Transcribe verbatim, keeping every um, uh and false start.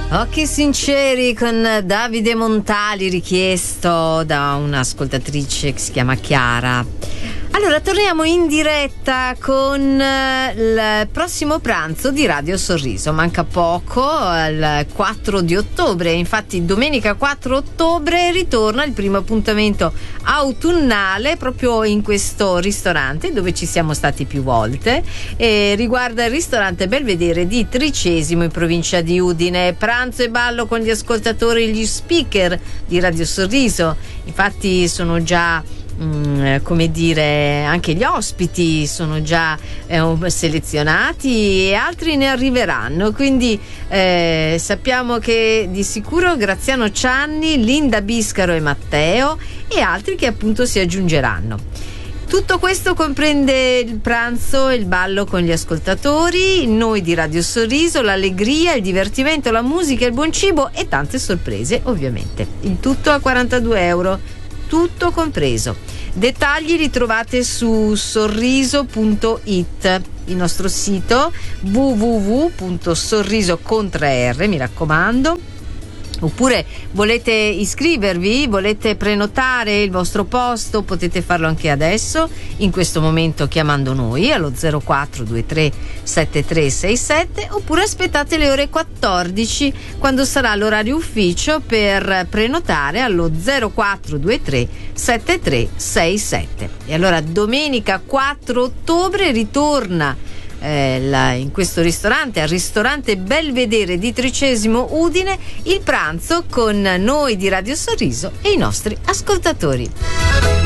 Occhi sinceri con Davide Montali, richiesto da un'ascoltatrice che si chiama Chiara. Allora, torniamo in diretta con il prossimo pranzo di Radio Sorriso. Manca poco, il quattro di ottobre. Infatti domenica quattro ottobre ritorna il primo appuntamento autunnale proprio in questo ristorante dove ci siamo stati più volte, e riguarda il ristorante Belvedere di Tricesimo in provincia di Udine. Pranzo e ballo con gli ascoltatori e gli speaker di Radio Sorriso. Infatti sono già Mm, come dire, anche gli ospiti sono già eh, selezionati e altri ne arriveranno, quindi eh, sappiamo che di sicuro Graziano Cianni, Linda Biscaro e Matteo e altri che appunto si aggiungeranno. Tutto questo comprende il pranzo e il ballo con gli ascoltatori, noi di Radio Sorriso, l'allegria, il divertimento, la musica, il buon cibo e tante sorprese, ovviamente. Il tutto a quarantadue euro, tutto compreso. Dettagli li trovate su sorriso punto it, il nostro sito w w w punto sorriso con tre R, mi raccomando. Oppure volete iscrivervi, volete prenotare il vostro posto, potete farlo anche adesso, in questo momento chiamando noi allo zero quattro due tre sette tre sei sette, oppure aspettate le ore quattordici quando sarà l'orario ufficio per prenotare allo zero quattro due tre sette tre sei sette. E allora domenica quattro ottobre ritorna Eh, la, in questo ristorante, al ristorante Belvedere di Tricesimo Udine, il pranzo con noi di Radio Sorriso e i nostri ascoltatori.